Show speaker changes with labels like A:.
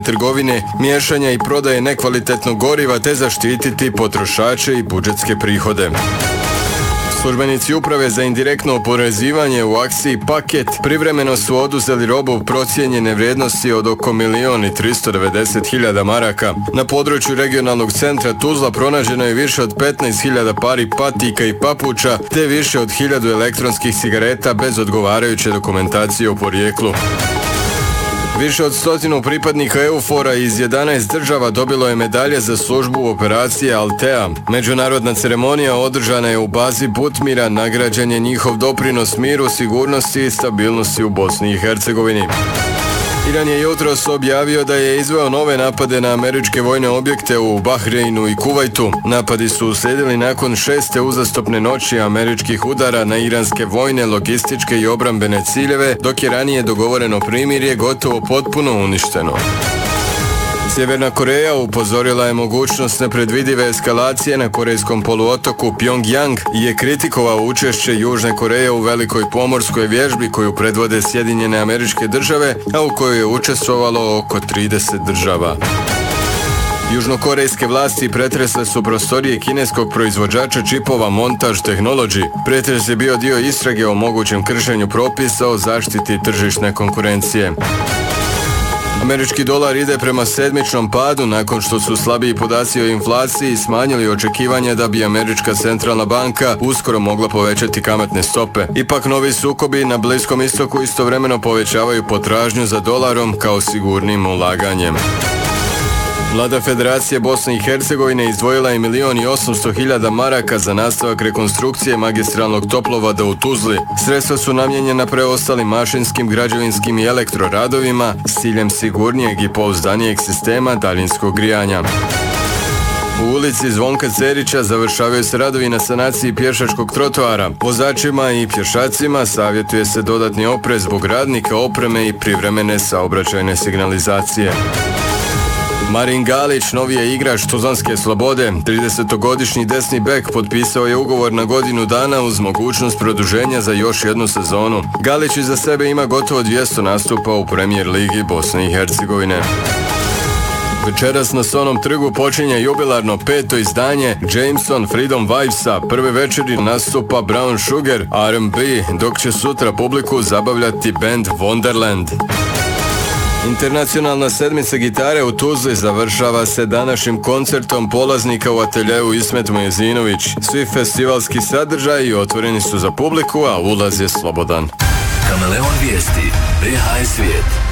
A: trgovine, miješanja i prodaje nekvalitetnog goriva te zaštititi potrošače i budžetske prihode. Službenici uprave za indirektno oporezivanje u akciji Paket privremeno su oduzeli robu procijenjene vrijednosti od oko 1.390.000 maraka. Na području regionalnog centra Tuzla pronađeno je više od 15.000 pari patika i papuča te više od 1.000 elektronskih cigareta bez odgovarajuće dokumentacije o porijeklu. Više od 100 pripadnika EUFOR-a iz 11 država dobilo je medalje za službu u operaciji Altea. Međunarodna ceremonija održana je u bazi Butmira, nagrađen je njihov doprinos miru, sigurnosti i stabilnosti u Bosni i Hercegovini. Iran je jutros objavio da je izveo nove napade na američke vojne objekte u Bahreinu i Kuvajtu. Napadi su uslijedili nakon 6. uzastopne noći američkih udara na iranske vojne, logističke i obrambene ciljeve, dok je ranije dogovoreno primirje gotovo potpuno uništeno. Sjeverna Koreja upozorila je mogućnost nepredvidive eskalacije na korejskom poluotoku Pjongjang i je kritikovao učešće Južne Koreje u velikoj pomorskoj vježbi koju predvode Sjedinjene Američke Države, a u kojoj je učestvovalo oko 30 država. Južnokorejske vlasti pretresle su prostorije kineskog proizvođača čipova Montage Technology. Pretres je bio dio istrage o mogućem kršenju propisa o zaštiti tržišne konkurencije. Američki dolar ide prema sedmičnom padu nakon što su slabiji podaci o inflaciji smanjili očekivanja da bi Američka centralna banka uskoro mogla povećati kamatne stope. Ipak novi sukobi na Bliskom istoku istovremeno povećavaju potražnju za dolarom kao sigurnim ulaganjem. Vlada Federacije Bosne i Hercegovine izdvojila je 1.800.000 maraka za nastavak rekonstrukcije magistralnog toplovoda u Tuzli. Sredstva su namijenjena preostalim mašinskim, građevinskim i elektroradovima s ciljem sigurnijeg i pouzdanijeg sistema daljinskog grijanja. U ulici Zvonka Cerića završavaju se radovi na sanaciji pješačkog trotoara. Vozačima i pješacima savjetuje se dodatni oprez zbog radnika, opreme i privremene saobraćajne signalizacije. Marin Galić, novi je igrač Tuzlanske Slobode. 30-godišnji desni bek potpisao je ugovor na godinu dana uz mogućnost produženja za još jednu sezonu. Galić iza sebe ima gotovo 200 nastupa u Premier ligi Bosne i Hercegovine. Večeras na Sonom trgu počinje jubilarno 5. izdanje Jameson Freedom Vibesa. Prve večeri nastupa Brown Sugar, R&B, dok će sutra publiku zabavljati band Wonderland. Internacionalna sedmica gitare u Tuzli završava se današnjim koncertom polaznika u ateljeu Ismet Mojezinović. Svi festivalski sadržaji otvoreni su za publiku, a ulaz je slobodan.
B: Kameleon vijesti, BH svijet.